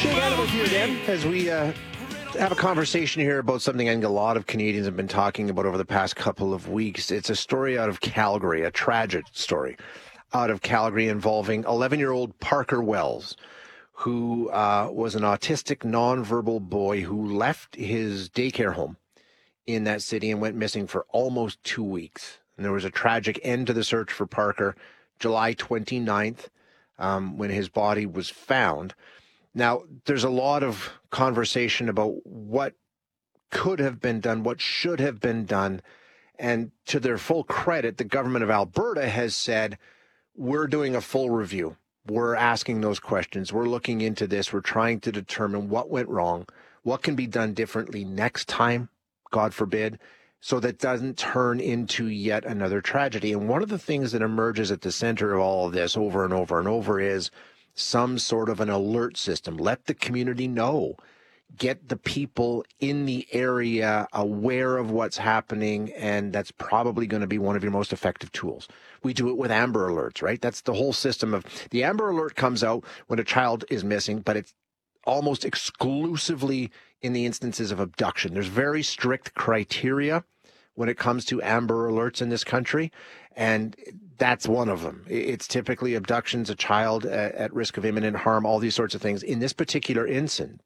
With you again as we have a conversation here about something I think a lot of Canadians have been talking about over the past couple of weeks. It's a story out of Calgary, a tragic story out of Calgary involving 11-year-old Parker Wells, who was an autistic, nonverbal boy who left his daycare home in that city and went missing for almost 2 weeks. And there was a tragic end to the search for Parker July 29th when his body was found. Now, there's a lot of conversation about what could have been done, what should have been done. And to their full credit, the government of Alberta has said, we're doing a full review. We're asking those questions. We're looking into this. We're trying to determine what went wrong, what can be done differently next time, God forbid, so that doesn't turn into yet another tragedy. And one of the things that emerges at the center of all of this over and over and over is some sort of an alert system. Let the community know. Get the people in the area aware of what's happening, and that's probably going to be one of your most effective tools. We do it with Amber Alerts, right? That's the whole system of the Amber Alert comes out when a child is missing, but it's almost exclusively in the instances of abduction. There's very strict criteria when it comes to Amber Alerts in this country, and that's one of them. It's typically abductions, a child at risk of imminent harm, all these sorts of things. In this particular incident,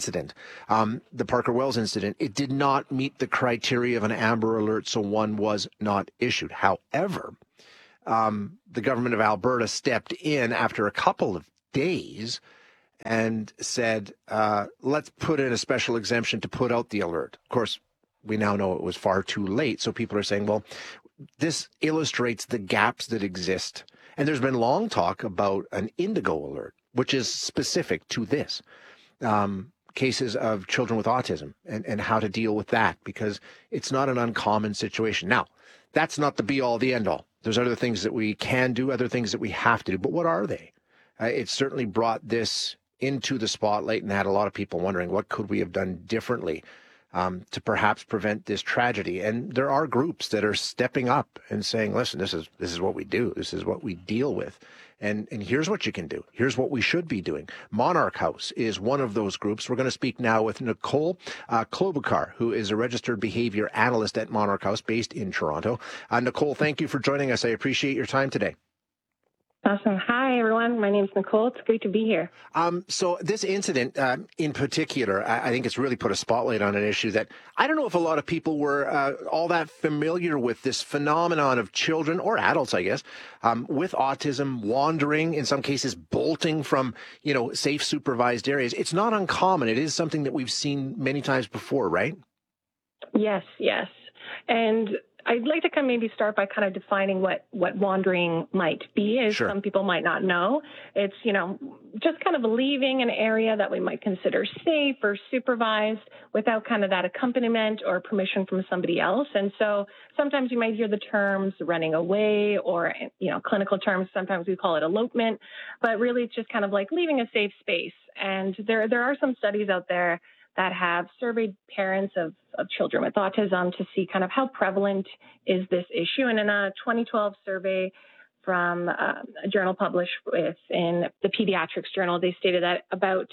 the Parker Wells incident, it did not meet the criteria of an Amber Alert, so one was not issued. However, the government of Alberta stepped in after a couple of days and said, let's put in a special exemption to put out the alert. Of course, we now know it was far too late, so people are saying, well, this illustrates the gaps that exist. And there's been long talk about an Indigo Alert, which is specific to this. Cases of children with autism and how to deal with that, because it's not an uncommon situation. Now, that's not the be-all, the end-all. There's other things that we can do, other things that we have to do. But what are they? It certainly brought this into the spotlight and had a lot of people wondering, what could we have done differently to perhaps prevent this tragedy? And there are groups that are stepping up and saying, listen, this is what we do. This is what we deal with. And here's what you can do. Here's what we should be doing. Monarch House is one of those groups. We're going to speak now with Nicole Klobuchar, who is a registered behavior analyst at Monarch House based in Toronto. Nicole, thank you for joining us. I appreciate your time today. Awesome. Hi, everyone. My name's Nicole. It's great to be here. So this incident in particular, I think it's really put a spotlight on an issue that I don't know if a lot of people were all that familiar with, this phenomenon of children or adults, I guess, with autism wandering, in some cases bolting from, safe supervised areas. It's not uncommon. It is something that we've seen many times before, right? Yes. And I'd like to maybe start by kind of defining what wandering might be, as Sure. Some people might not know. It's, just kind of leaving an area that we might consider safe or supervised without kind of that accompaniment or permission from somebody else. And so sometimes you might hear the terms running away or, clinical terms. Sometimes we call it elopement, but really it's just kind of like leaving a safe space. And there are some studies out there that have surveyed parents of children with autism to see kind of how prevalent is this issue. And in a 2012 survey from a journal published in the Pediatrics Journal, they stated that about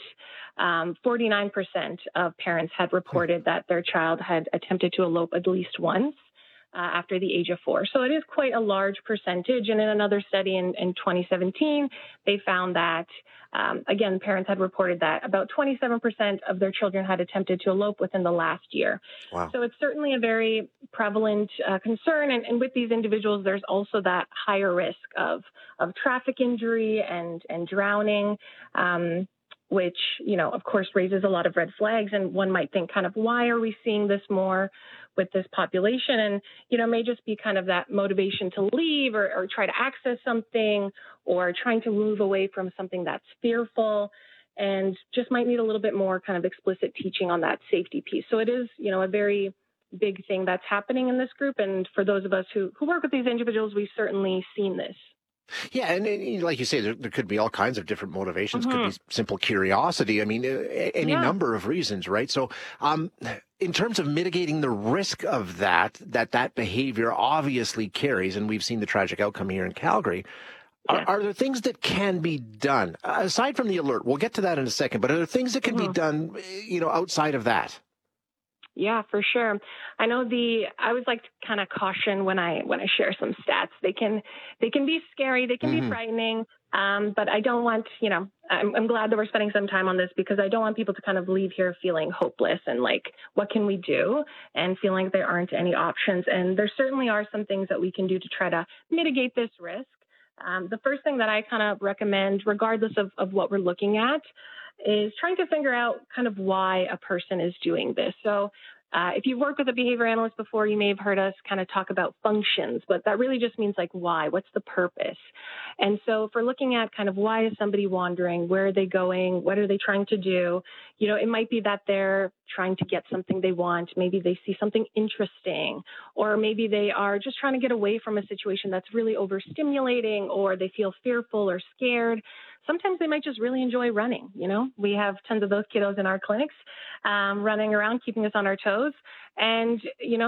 49% of parents had reported that their child had attempted to elope at least once after the age of 4. So it is quite a large percentage. And in another study in 2017, they found that, again, parents had reported that about 27% of their children had attempted to elope within the last year. Wow. So it's certainly a very prevalent concern. And with these individuals, there's also that higher risk of traffic injury and drowning, which, of course, raises a lot of red flags. And one might think kind of, why are we seeing this more with this population? And, may just be kind of that motivation to leave or try to access something or trying to move away from something that's fearful, and just might need a little bit more kind of explicit teaching on that safety piece. So it is, a very big thing that's happening in this group. And for those of us who work with these individuals, we've certainly seen this. Yeah, and like you say, there could be all kinds of different motivations. Could be simple curiosity. I mean, any number of reasons, right? So in terms of mitigating the risk of that behavior obviously carries, and we've seen the tragic outcome here in Calgary, Yeah. Are there things that can be done aside from the alert? We'll get to that in a second, but are there things that can be done, outside of that? Yeah, for sure. I know I always like to kind of caution when I share some stats. They can be scary, they can be frightening. But I don't want, I'm glad that we're spending some time on this because I don't want people to kind of leave here feeling hopeless and like, what can we do? And feeling like there aren't any options. And there certainly are some things that we can do to try to mitigate this risk. The first thing that I kind of recommend, regardless of what we're looking at, is trying to figure out kind of why a person is doing this. So if you've worked with a behavior analyst before, you may have heard us kind of talk about functions, but that really just means like why, what's the purpose? And so if we're looking at kind of why is somebody wandering, where are they going, what are they trying to do? It might be that they're trying to get something they want. Maybe they see something interesting, or maybe they are just trying to get away from a situation that's really overstimulating, or they feel fearful or scared. Sometimes they might just really enjoy running. We have tons of those kiddos in our clinics running around, keeping us on our toes. And,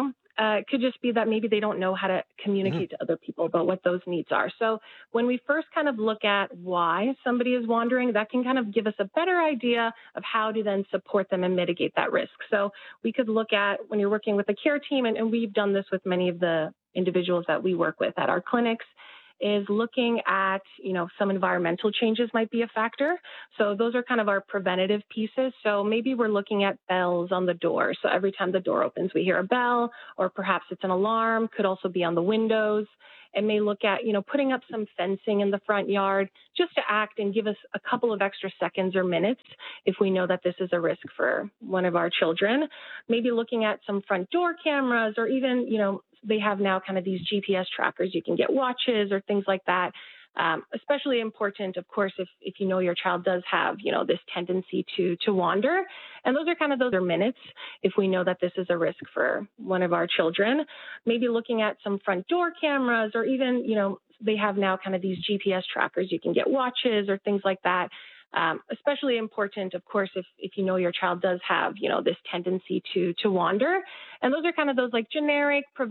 it could just be that maybe they don't know how to communicate to other people about what those needs are. So when we first kind of look at why somebody is wandering, that can kind of give us a better idea of how to then support them and mitigate that risk. So we could look at when you're working with a care team, and we've done this with many of the individuals that we work with at our clinics, is looking at, some environmental changes might be a factor. So those are kind of our preventative pieces. So maybe we're looking at bells on the door. So every time the door opens, we hear a bell, or perhaps it's an alarm, could also be on the windows. And may look at, putting up some fencing in the front yard just to act and give us a couple of extra seconds or minutes if we know that this is a risk for one of our children. Maybe looking at some front door cameras, or even, they have now kind of these GPS trackers. You can get watches or things like that. Especially important, of course, if you know your child does have, this tendency to wander. And those are minutes if we know that this is a risk for one of our children. Maybe looking at some front door cameras, or even, they have now kind of these GPS trackers. You can get watches or things like that. Especially important, of course, if you know your child does have, this tendency to wander. And those are kind of those like generic